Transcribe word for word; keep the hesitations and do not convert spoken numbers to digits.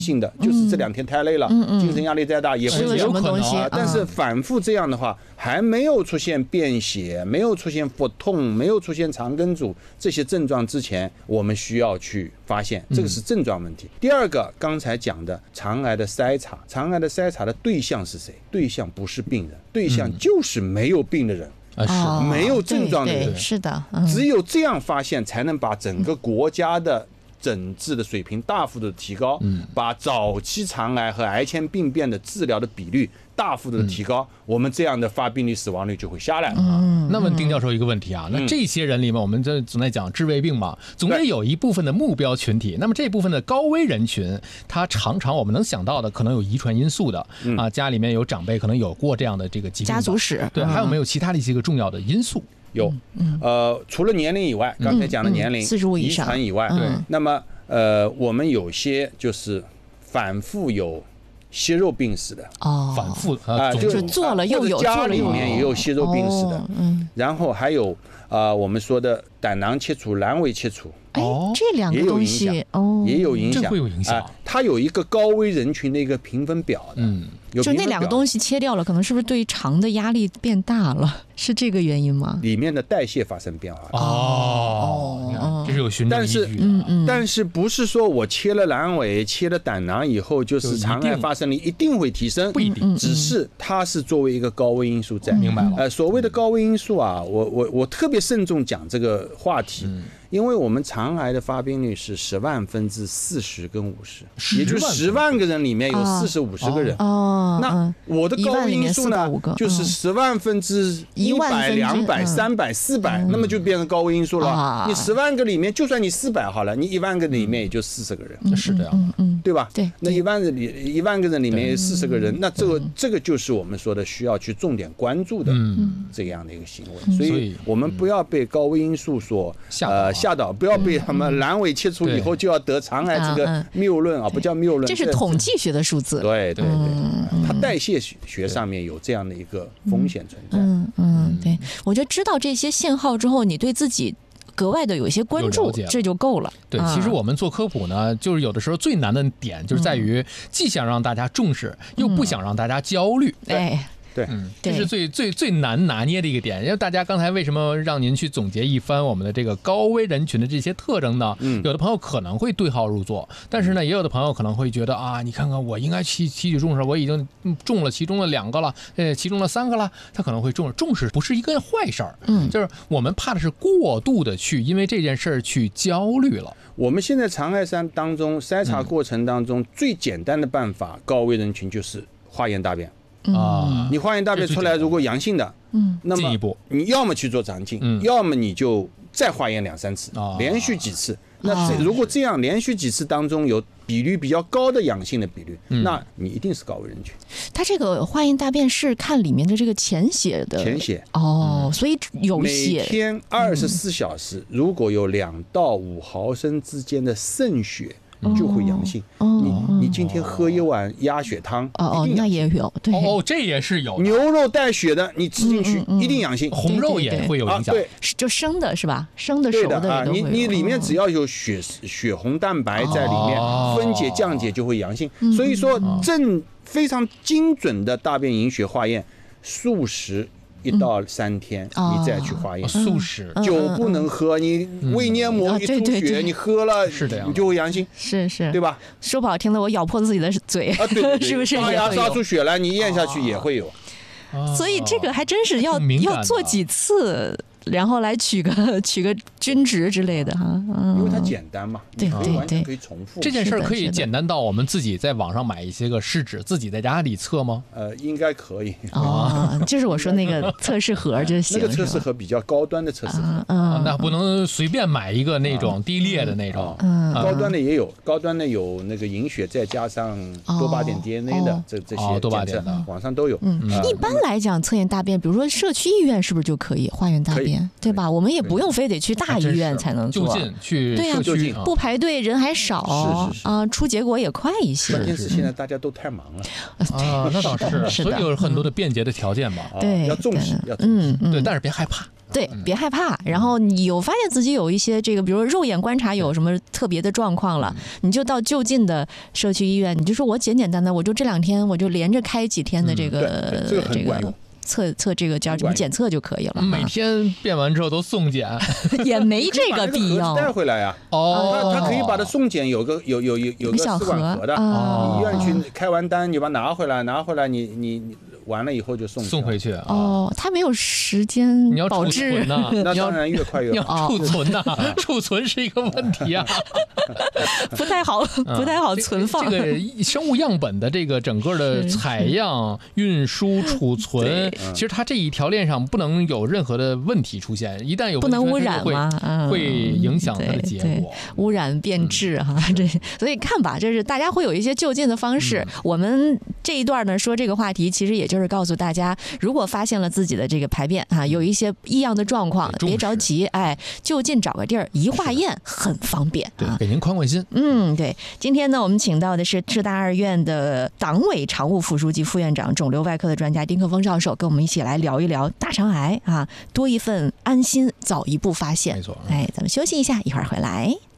性的，就是这两天太累了， 嗯嗯、 精神压力太大，也会有什么东西、啊。 但是反复这样的话，还没有出现便血，没有出现腹痛，没有出现肠梗阻这些症状之前，我们需要去发现，这个是症状问题。嗯、第二个，刚才讲的肠癌的筛查，肠癌的筛查的对象是谁？对象不是病人，对象就是没有病的人。 啊，是没有症状的人， 是的， 嗯、只有这样发现，才能把整个国家的诊治的水平大幅的提高，嗯、把早期肠癌和癌前病变的治疗的比率大幅的提高，嗯、我们这样的发病率、死亡率就会下来了。 嗯、那问丁教授一个问题啊，那这些人里面，我们这总在讲治胃病嘛，总得有一部分的目标群体。那么这部分的高危人群，他常常我们能想到的，可能有遗传因素的、嗯、啊，家里面有长辈可能有过这样的这个疾病， 家族史， 对，还有没有其他的一些个重要的因素？ 有，呃，除了年龄以外，刚才讲的年龄、 四十五以上、 遗传以外，对，那么呃，我们有些就是反复有息肉病史的， 哦，反复啊， 就做了又有， 家里面也有息肉病史的，嗯，然后还有啊，我们说的胆囊切除、阑尾切除。 哎，这两个东西哦， 也有影响， 这会有影响。 它有一个高危人群的一个评分表的，嗯， 就那两个东西切掉了，可能是不是对于肠的压力变大了？是这个原因吗？ 里面的代谢发生变化。 哦，这是有循证依据的。 嗯嗯，但是不是说我切了阑尾、切了胆囊以后，就是肠癌发生率一定会提升？ 不一定， 只是它是作为一个高危因素在。 明白了。 呃，所谓的高危因素啊，我我我特别慎重讲这个话题。因为我们肠癌的发病率是十万分之四十跟五十，也就是十万个人里面有四十五十个人。 哦， 那我的高危因素呢，就是十万分之一百、两百、三百、四百，那么就变成高危因素了。你十万个里面，就算你四百好了，你一万个里面也就四十个人， 是这样， 对吧？ 对， 那一万个里一万个人里面有四十个人，那这个这个就是我们说的需要去重点关注的这样的一个行为。所以我们不要被高危因素所呃。吓到，不要被他们阑尾切除以后就要得肠癌这个谬论啊，不叫谬论， 这是统计学的数字。 对对对，它代谢学上面有这样的一个风险存在。 嗯嗯，对，我觉得知道这些信号之后，你对自己格外的有一些关注，这就够了。 对，其实我们做科普呢，就是有的时候最难的点就是在于，既想让大家重视，又不想让大家焦虑。 哎。 对， 嗯，这是最最最难拿捏的一个点。因为大家刚才为什么让您去总结一番我们的这个高危人群的这些特征呢？嗯，有的朋友可能会对号入座，但是呢，也有的朋友可能会觉得啊，你看看我应该提提起重视，我已经中了其中的两个了，呃，其中的三个了，他可能会重视。重视不是一个坏事儿，嗯，就是我们怕的是过度的去因为这件事儿去焦虑了。 我们现在肠癌筛当中筛查过程当中、嗯、最简单的办法，高危人群就是化验大便。啊，你化验大便出来如果阳性的，嗯，那么你要么去做肠镜，嗯，要么你就再化验两三次，啊，连续几次。那如果这样连续几次当中有比率比较高的阳性的比率，嗯，那你一定是高危人群。 它这个化验大便是看里面的这个潜血的， 潜血哦，所以有血。 每天二十四小时，嗯，如果有两到五毫升之间的渗血。就会阳性。哦，你你今天喝一碗鸭血汤， 哦哦，那也有，对， 哦，这也是有。 牛肉带血的，你吃进去一定阳性。 红肉也会有影响， 对， 就生的是吧？生的熟的啊，你你里面只要有血血红蛋白在里面，分解降解就会阳性。所以说，正非常精准的大便隐血化验，数十。一到三天，嗯，你再去化验， 素食酒不能喝，你胃黏膜一出血，嗯，对对对，你喝了是的呀， 你就会阳性， 是是， 对吧？ 说不好听的，我咬破自己的嘴啊，对对对， 是不是？ 大牙刷出血来，你咽下去也会有。 哦，所以这个还真是要要做几次。然后来取个取个均值之类的哈， 嗯，因为它简单嘛， 对对对， 可以重复。 这件事可以简单到我们自己在网上买一些个试纸，自己在家里测吗？ 呃，应该可以。 哦，就是我说那个测试盒就行。 那个测试盒比较高端的测试盒， 嗯，那不能随便买一个那种低劣的那种。 嗯，高端的也有，高端的有那个隐血再加上多巴点 D N A 的这这些多巴点的， 网上都有。 嗯，一般来讲测验大便，比如说社区医院是不是就可以化验大便？对吧？我们也不用非得去大医院才能做， 就近去对呀，不排队人还少， 是是啊，出结果也快一些。 关键是现在大家都太忙了啊，那倒是，所以有很多的便捷的条件嘛。 对， 要重视，要重视， 对，但是别害怕。 对，别害怕。然后你有发现自己有一些这个，比如肉眼观察有什么特别的状况了，你就到就近的社区医院，你就说我简简单单，我就这两天我就连着开几天的这个、 嗯、这个这个。测测这个叫什么检测就可以了， 每天变完之后都送检， 也没这个必要。 带回来呀、啊，哦，他他可以把它送检，有个有有有有个试管盒的，哦、你医院去开完单，你把它拿回来，拿回来你你你完了以后就送送回去。 哦，他没有时间保质呢， 那当然越快越好。要储存呐，储存是一个问题啊， 不太好，不太好存放。 这个生物样本的这个整个的采样、运输、储存。其实它这一条链上不能有任何的问题出现，一旦有不能污染吗？ 嗯、会影响它的结果， 污染变质哈、嗯。这所以看吧，这是大家会有一些就近的方式。嗯、我们这一段呢说这个话题，其实也就是告诉大家，如果发现了自己的这个排便啊有一些异样的状况，别着急，哎，就近找个地儿一化验，很方便啊。 对，给您宽宽心。 嗯，对。今天呢，我们请到的是浙大二院的党委常务副书记、副院长、肿瘤外科的专家丁克峰教授，跟我们一起来聊一聊大肠癌啊，多一份安心，早一步发现。 没错。 哎，咱们休息一下，一会儿回来。